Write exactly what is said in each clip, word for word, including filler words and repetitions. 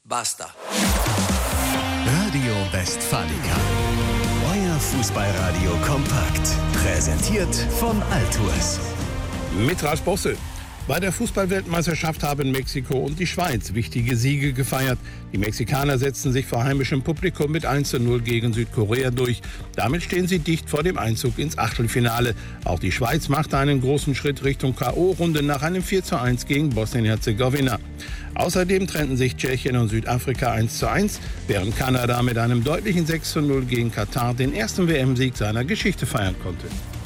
Basta. Radio Westfalica. Euer Fußballradio kompakt. Präsentiert von Altours. Mit Ralf Bosse. Bei der Fußballweltmeisterschaft haben Mexiko und die Schweiz wichtige Siege gefeiert. Die Mexikaner setzten sich vor heimischem Publikum mit eins zu null gegen Südkorea durch. Damit stehen sie dicht vor dem Einzug ins Achtelfinale. Auch die Schweiz machte einen großen Schritt Richtung K O-Runde nach einem vier zu eins gegen Bosnien-Herzegowina. Außerdem trennten sich Tschechien und Südafrika eins zu eins, während Kanada mit einem deutlichen sechs zu null gegen Katar den ersten W M-Sieg seiner Geschichte feiern konnte.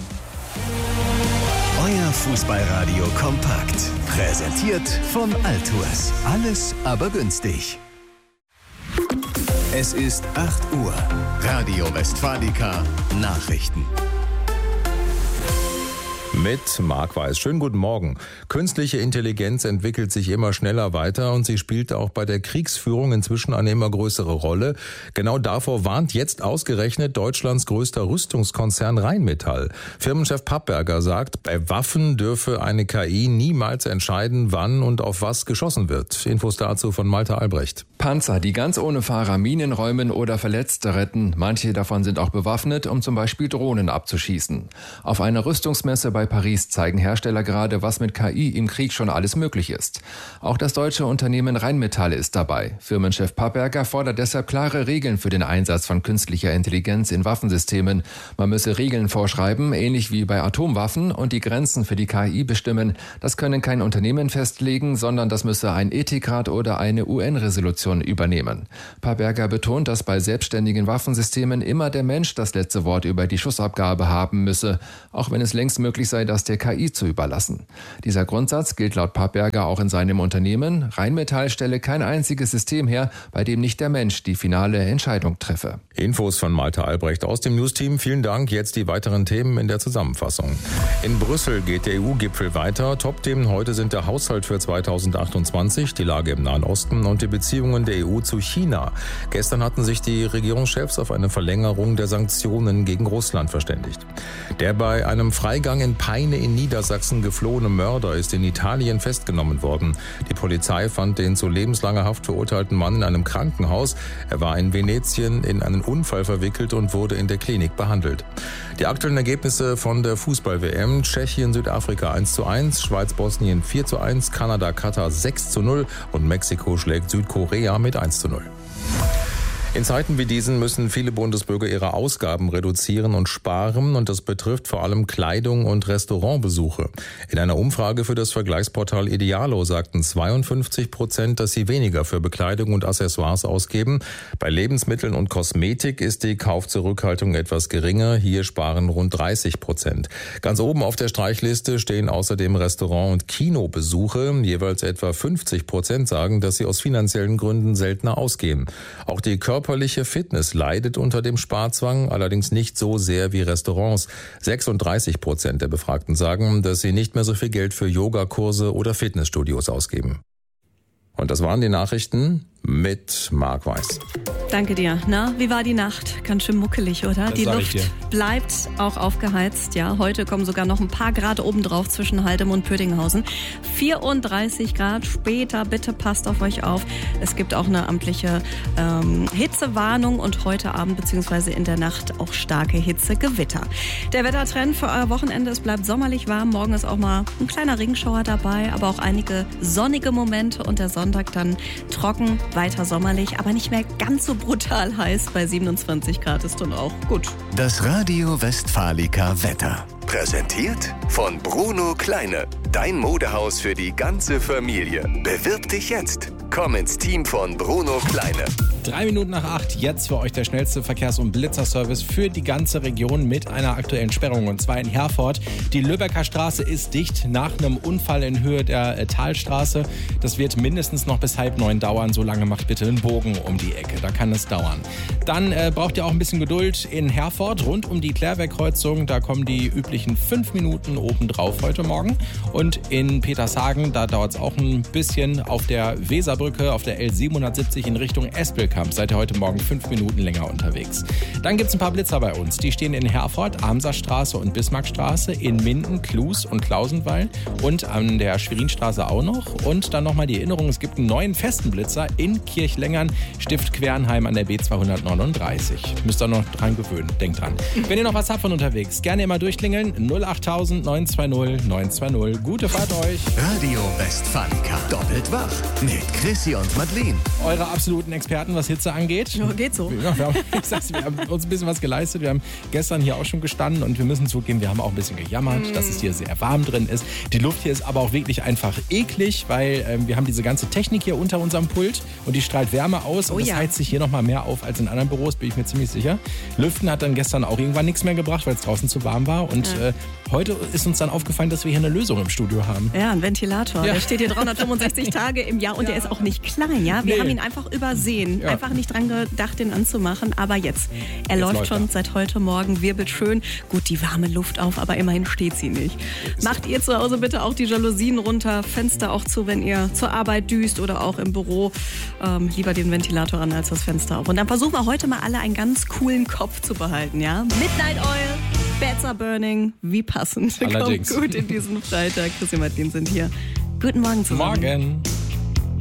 Euer Fußballradio kompakt. Präsentiert von Altours. Alles aber günstig. Es ist acht Uhr. Radio Westfalica Nachrichten. Mit Marc Weiß. Schönen guten Morgen. Künstliche Intelligenz entwickelt sich immer schneller weiter und sie spielt auch bei der Kriegsführung inzwischen eine immer größere Rolle. Genau davor warnt jetzt ausgerechnet Deutschlands größter Rüstungskonzern Rheinmetall. Firmenchef Papperger sagt, bei Waffen dürfe eine K I niemals entscheiden, wann und auf was geschossen wird. Infos dazu von Malte Albrecht. Panzer, die ganz ohne Fahrer Minen räumen oder Verletzte retten. Manche davon sind auch bewaffnet, um zum Beispiel Drohnen abzuschießen. Auf einer Rüstungsmesse bei Paris zeigen Hersteller gerade, was mit K I im Krieg schon alles möglich ist. Auch das deutsche Unternehmen Rheinmetall ist dabei. Firmenchef Papperger fordert deshalb klare Regeln für den Einsatz von künstlicher Intelligenz in Waffensystemen. Man müsse Regeln vorschreiben, ähnlich wie bei Atomwaffen, und die Grenzen für die K I bestimmen. Das können kein Unternehmen festlegen, sondern das müsse ein Ethikrat oder eine U N-Resolution übernehmen. Papperger betont, dass bei selbstständigen Waffensystemen immer der Mensch das letzte Wort über die Schussabgabe haben müsse, auch wenn es längst möglich sei, das der K I zu überlassen. Dieser Grundsatz gilt laut Papperger auch in seinem Unternehmen. Rheinmetall stelle kein einziges System her, bei dem nicht der Mensch die finale Entscheidung treffe. Infos von Malte Albrecht aus dem Newsteam. Vielen Dank. Jetzt die weiteren Themen in der Zusammenfassung. In Brüssel geht der E U-Gipfel weiter. Top-Themen heute sind der Haushalt für zweitausendachtundzwanzig, die Lage im Nahen Osten und die Beziehungen der E U zu China. Gestern hatten sich die Regierungschefs auf eine Verlängerung der Sanktionen gegen Russland verständigt. Der bei einem Freigang in Peine in Niedersachsen geflohene Mörder ist in Italien festgenommen worden. Die Polizei fand den zu lebenslanger Haft verurteilten Mann in einem Krankenhaus. Er war in Venetien in einen Unfall verwickelt und wurde in der Klinik behandelt. Die aktuellen Ergebnisse von der Fußball-W M: Tschechien, Südafrika eins zu eins, Schweiz, Bosnien vier zu eins, Kanada, Katar sechs zu null und Mexiko schlägt Südkorea mit eins zu null. In Zeiten wie diesen müssen viele Bundesbürger ihre Ausgaben reduzieren und sparen, und das betrifft vor allem Kleidung und Restaurantbesuche. In einer Umfrage für das Vergleichsportal Idealo sagten zweiundfünfzig Prozent, dass sie weniger für Bekleidung und Accessoires ausgeben. Bei Lebensmitteln und Kosmetik ist die Kaufzurückhaltung etwas geringer. Hier sparen rund dreißig Prozent. Ganz oben auf der Streichliste stehen außerdem Restaurant- und Kinobesuche. Jeweils etwa fünfzig Prozent sagen, dass sie aus finanziellen Gründen seltener ausgehen. Auch die Körper Körperliche Fitness leidet unter dem Sparzwang, allerdings nicht so sehr wie Restaurants. sechsunddreißig Prozent der Befragten sagen, dass sie nicht mehr so viel Geld für Yogakurse oder Fitnessstudios ausgeben. Und das waren die Nachrichten mit Marc Weiß. Danke dir. Na, wie war die Nacht? Ganz schön muckelig, oder? Das die sag Luft ich dir. bleibt auch aufgeheizt. Ja, heute kommen sogar noch ein paar Grad obendrauf zwischen Haltem und Püttinghausen. vierunddreißig Grad. Später bitte passt auf euch auf. Es gibt auch eine amtliche ähm, Hitzewarnung und heute Abend bzw. in der Nacht auch starke Hitzegewitter. Der Wettertrend für euer Wochenende: es bleibt sommerlich warm. Morgen ist auch mal ein kleiner Regenschauer dabei, aber auch einige sonnige Momente und der Sonntag dann trocken, weiter sommerlich, aber nicht mehr ganz so brutal heiß. Bei siebenundzwanzig Grad ist dann auch gut. Das Radio Westfalica Wetter. Präsentiert von Bruno Kleine. Dein Modehaus für die ganze Familie. Bewirb dich jetzt. Komm ins Team von Bruno Kleine. Drei Minuten nach acht, jetzt für euch der schnellste Verkehrs- und Blitzerservice für die ganze Region mit einer aktuellen Sperrung, und zwar in Herford. Die Lübecker Straße ist dicht nach einem Unfall in Höhe der äh, Talstraße. Das wird mindestens noch bis halb neun dauern. So lange macht bitte einen Bogen um die Ecke, da kann es dauern. Dann äh, braucht ihr auch ein bisschen Geduld in Herford rund um die Klärwerk-Kreuzung. Da kommen die üblichen fünf Minuten obendrauf heute Morgen. Und in Petershagen, da dauert es auch ein bisschen auf der Weserbrücke Brücke auf der L siebenhundertsiebzig in Richtung Espelkamp. Seid ihr heute Morgen fünf Minuten länger unterwegs. Dann gibt es ein paar Blitzer bei uns. Die stehen in Herford, Amserstraße und Bismarckstraße, in Minden, Klus und Klausenwall und an der Schwerinstraße auch noch. Und dann nochmal die Erinnerung, es gibt einen neuen festen Blitzer in Kirchlängern, Stift Quernheim an der B zweihundertneununddreißig. Müsst ihr noch dran gewöhnen, denkt dran. Wenn ihr noch was habt von unterwegs, gerne immer durchklingeln. null achttausend neun zwei null neun zwei null. Gute Fahrt euch. Radio Westfalica. Doppelt wach mit Chrissy und Madeleine. Eure absoluten Experten, was Hitze angeht. Ja, geht so. Ja, wir, haben, ich sag's, wir haben uns ein bisschen was geleistet. Wir haben gestern hier auch schon gestanden und wir müssen zugeben, wir haben auch ein bisschen gejammert, mm. dass es hier sehr warm drin ist. Die Luft hier ist aber auch wirklich einfach eklig, weil ähm, wir haben diese ganze Technik hier unter unserem Pult und die strahlt Wärme aus oh, und das ja. heizt sich hier nochmal mehr auf als in anderen Büros, bin ich mir ziemlich sicher. Lüften hat dann gestern auch irgendwann nichts mehr gebracht, weil es draußen zu warm war und ja. äh, heute ist uns dann aufgefallen, dass wir hier eine Lösung im Studio haben. Ja, ein Ventilator. Ja. Der steht hier dreihundertfünfundsechzig Tage im Jahr und ja. der ist auch nicht klein. Ja, wir nee. haben ihn einfach übersehen, ja. einfach nicht dran gedacht, den anzumachen. Aber jetzt, er jetzt läuft schon er. seit heute Morgen, wirbelt schön. Gut, die warme Luft auf, aber immerhin steht sie nicht. Ist Macht ihr zu Hause bitte auch die Jalousien runter, Fenster auch zu, wenn ihr zur Arbeit düst oder auch im Büro. Ähm, lieber den Ventilator an als das Fenster auf. Und dann versuchen wir heute mal alle einen ganz coolen Kopf zu behalten. Ja, Midnight Oil, Beds are burning, wie passend. Allerdings. Kommt gut in diesen Freitag. Chrissy und Madeleine sind hier. Guten Morgen zusammen. Morgen.